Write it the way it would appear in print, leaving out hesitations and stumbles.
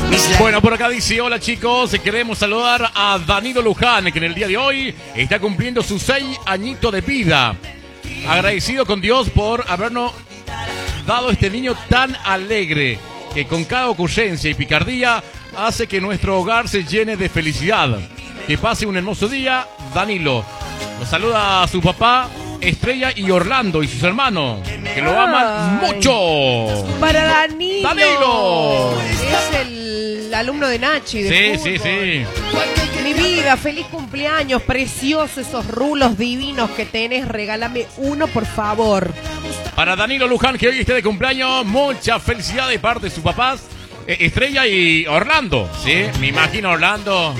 Bueno, por acá dice, hola chicos, queremos saludar a Danilo Luján, que en el día de hoy está cumpliendo sus 6 añitos de vida. Agradecido con Dios por habernos dado este niño tan alegre, que con cada ocurrencia y picardía hace que nuestro hogar se llene de felicidad. Que pase un hermoso día, Danilo. Nos saluda a su papá, Estrella y Orlando y sus hermanos, que lo aman mucho. Para Danilo. ¡Danilo! Es el alumno de Nachi. De Sí. Mi vida, feliz cumpleaños, precioso, esos rulos divinos que tenés. Regálame uno, por favor. Para Danilo Luján, que hoy esté de cumpleaños, mucha felicidad de parte de sus papás, Estrella y Orlando. Sí, me imagino Orlando.